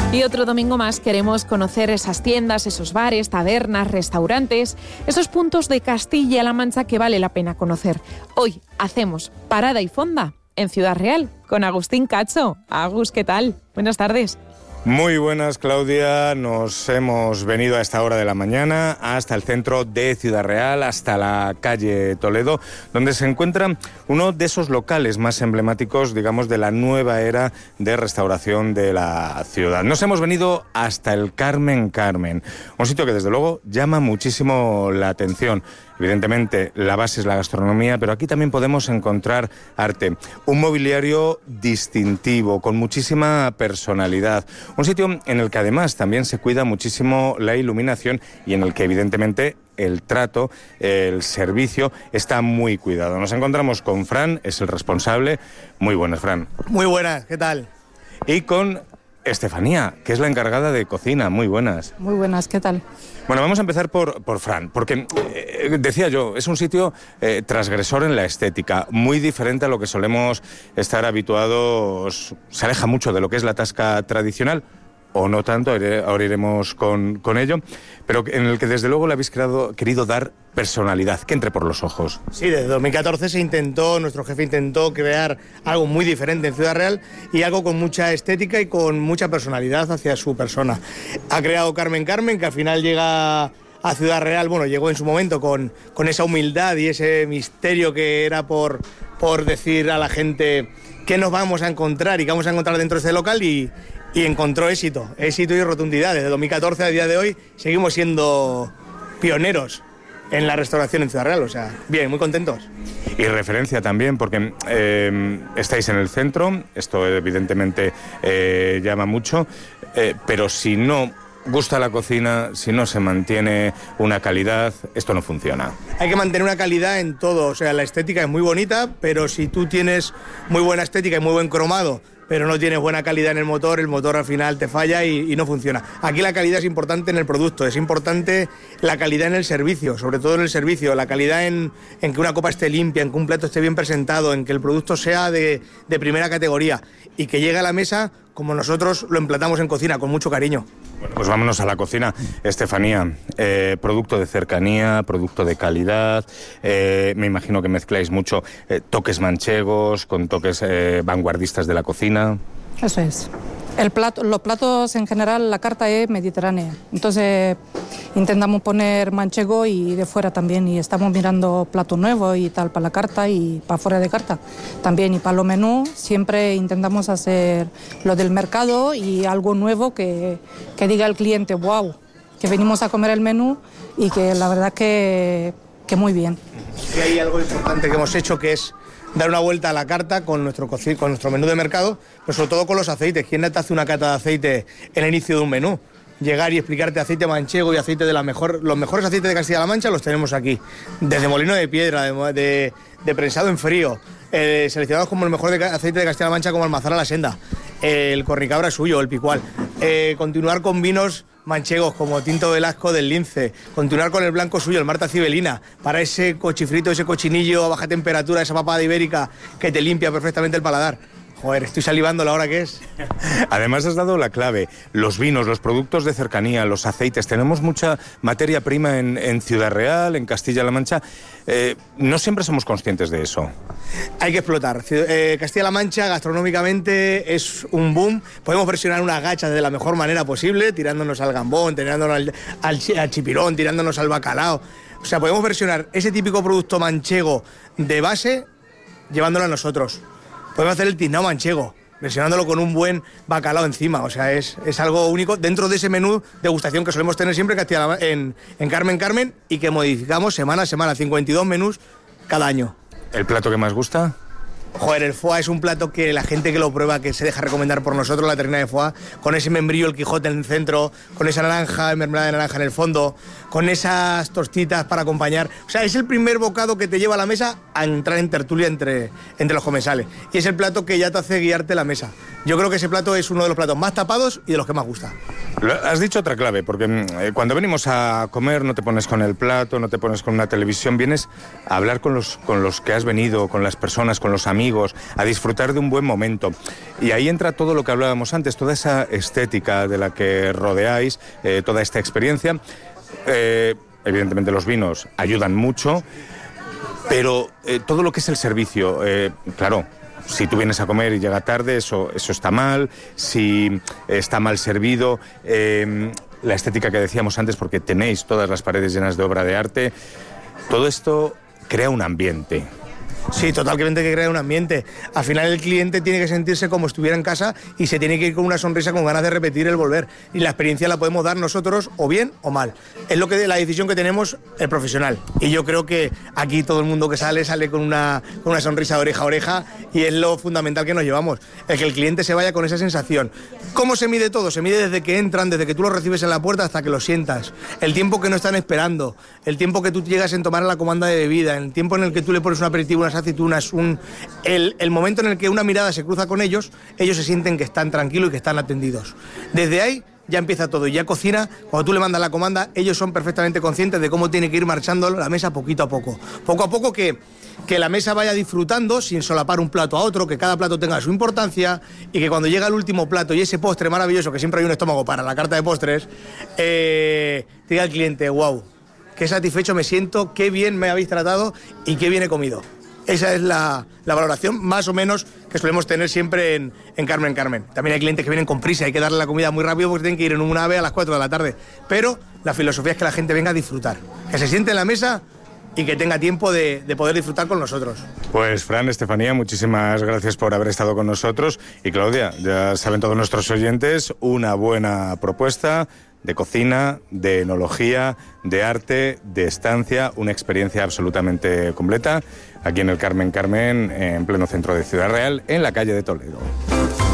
Y otro domingo más queremos conocer esas tiendas, esos bares, tabernas, restaurantes, esos puntos de Castilla-La Mancha que vale la pena conocer. Hoy hacemos parada y fonda en Ciudad Real con Agustín Cacho. Agus, ¿qué tal? Buenas tardes. Muy buenas, Claudia. Nos hemos venido a esta hora de la mañana hasta el centro de Ciudad Real, hasta la calle Toledo, donde se encuentra uno de esos locales más emblemáticos, digamos, de la nueva era de restauración de la ciudad. Nos hemos venido hasta el Carmen Carmen, un sitio que desde luego llama muchísimo la atención. Evidentemente, la base es la gastronomía, pero aquí también podemos encontrar arte. Un mobiliario distintivo, con muchísima personalidad. Un sitio en el que además también se cuida muchísimo la iluminación y en el que evidentemente el trato, el servicio está muy cuidado. Nos encontramos con Fran, es el responsable. Muy buenas, Fran. Muy buenas, ¿qué tal? Y con Estefanía, que es la encargada de cocina. Muy buenas. Muy buenas, ¿qué tal? Bueno, vamos a empezar por Fran, porque decía yo, es un sitio transgresor en la estética, muy diferente a lo que solemos estar habituados, se aleja mucho de lo que es la tasca tradicional, o no tanto, ahora iremos con ello, pero en el que desde luego le habéis querido dar personalidad, que entre por los ojos. Sí, desde 2014 nuestro jefe intentó crear algo muy diferente en Ciudad Real y algo con mucha estética y con mucha personalidad hacia su persona. Ha creado Carmen Carmen, que al final llega a Ciudad Real, bueno, llegó en su momento con esa humildad y ese misterio que era por decir a la gente qué nos vamos a encontrar y qué vamos a encontrar dentro de este local y encontró éxito y rotundidad. Desde 2014 a día de hoy seguimos siendo pioneros en la restauración en Ciudad Real, o sea, bien, muy contentos. Y referencia también, porque estáis en el centro, esto evidentemente llama mucho, pero si no gusta la cocina, si no se mantiene una calidad, esto no funciona. Hay que mantener una calidad en todo, o sea, la estética es muy bonita, pero si tú tienes muy buena estética y muy buen cromado, pero no tienes buena calidad en el motor al final te falla y no funciona. Aquí la calidad es importante en el producto, es importante la calidad en el servicio, sobre todo en el servicio, la calidad en que una copa esté limpia, en que un plato esté bien presentado, en que el producto sea de primera categoría y que llegue a la mesa como nosotros lo emplatamos en cocina, con mucho cariño. Bueno, pues vámonos a la cocina. Estefanía, producto de cercanía, producto de calidad, me imagino que mezcláis mucho toques manchegos con toques vanguardistas de la cocina. Eso es. Los platos en general, la carta es mediterránea, entonces intentamos poner manchego y de fuera también, y estamos mirando platos nuevos y tal para la carta y para fuera de carta también, y para los menús siempre intentamos hacer lo del mercado y algo nuevo que diga al cliente, wow, que venimos a comer el menú y que la verdad que muy bien. Y hay algo importante que hemos hecho que es dar una vuelta a la carta con nuestro menú de mercado, pero sobre todo con los aceites. ¿Quién te hace una cata de aceite en el inicio de un menú? Llegar y explicarte aceite manchego y aceite de los mejores aceites de Castilla-La Mancha los tenemos aquí. Desde molino de piedra, de prensado en frío, seleccionados como el mejor aceite de Castilla-La Mancha como Almazara la Senda, el Corricabra suyo, el Picual. Continuar con vinos manchegos como Tinto Velasco del Lince, continuar con el blanco suyo, el Marta Cibelina, para ese cochifrito, ese cochinillo a baja temperatura, esa papada ibérica que te limpia perfectamente el paladar. Joder, estoy salivando la hora que es. Además has dado la clave, los vinos, los productos de cercanía, los aceites. Tenemos mucha materia prima en Ciudad Real, en Castilla-La Mancha. No siempre somos conscientes de eso. Hay que explotar. Castilla-La Mancha gastronómicamente es un boom. Podemos versionar unas gachas de la mejor manera posible, tirándonos al gambón, tirándonos al chipirón, tirándonos al bacalao. O sea, podemos versionar ese típico producto manchego de base llevándolo a nosotros. Podemos hacer el tiznado manchego, versionándolo con un buen bacalao encima. O sea, es algo único dentro de ese menú degustación que solemos tener siempre en Carmen Carmen y que modificamos semana a semana, 52 menús cada año. ¿El plato que más gusta? Joder, el foie es un plato que la gente que lo prueba, que se deja recomendar por nosotros, la terrina de foie, con ese membrillo, el Quijote en el centro, con esa naranja, mermelada de naranja en el fondo, con esas tostitas para acompañar. O sea, es el primer bocado que te lleva a la mesa a entrar en tertulia entre los comensales. Y es el plato que ya te hace guiarte la mesa. Yo creo que ese plato es uno de los platos más tapados y de los que más gusta. Has dicho otra clave, porque cuando venimos a comer no te pones con el plato, no te pones con una televisión, vienes a hablar con los que has venido, con las personas, con los amigos, amigos, a disfrutar de un buen momento. Y ahí entra todo lo que hablábamos antes, toda esa estética de la que rodeáis, toda esta experiencia. Evidentemente los vinos ayudan mucho, pero todo lo que es el servicio, claro, si tú vienes a comer y llega tarde, eso está mal. Si está mal servido, la estética que decíamos antes, porque tenéis todas las paredes llenas de obra de arte, todo esto crea un ambiente. Sí, totalmente, que crea un ambiente. Al final el cliente tiene que sentirse como estuviera en casa y se tiene que ir con una sonrisa, con ganas de repetir el volver. Y la experiencia la podemos dar nosotros o bien o mal. Es lo que la decisión que tenemos el profesional. Y yo creo que aquí todo el mundo que sale con una sonrisa de oreja a oreja, y es lo fundamental que nos llevamos. El que el cliente se vaya con esa sensación. ¿Cómo se mide todo? Se mide desde que entran, desde que tú lo recibes en la puerta hasta que lo sientas. El tiempo que no están esperando, el tiempo que tú llegas en tomar la comanda de bebida, el tiempo en el que tú le pones un aperitivo, unas aceitunas, el momento en el que una mirada se cruza con ellos se sienten que están tranquilos y que están atendidos. Desde ahí ya empieza todo, y ya cocina, cuando tú le mandas la comanda, ellos son perfectamente conscientes de cómo tiene que ir marchando la mesa poquito a poco que la mesa vaya disfrutando sin solapar un plato a otro, que cada plato tenga su importancia, y que cuando llega el último plato y ese postre maravilloso, que siempre hay un estómago para la carta de postres, diga al cliente: wow, qué satisfecho me siento, qué bien me habéis tratado y qué bien he comido. Esa es la valoración más o menos que solemos tener siempre en Carmen. También hay clientes que vienen con prisa, hay que darle la comida muy rápido porque tienen que ir en un AVE a las 4 de la tarde. Pero la filosofía es que la gente venga a disfrutar, que se siente en la mesa y que tenga tiempo de poder disfrutar con nosotros. Pues Fran, Estefanía, muchísimas gracias por haber estado con nosotros. Y Claudia, ya saben todos nuestros oyentes, una buena propuesta de cocina, de enología, de arte, de estancia, una experiencia absolutamente completa aquí en el Carmen, en pleno centro de Ciudad Real, en la calle de Toledo.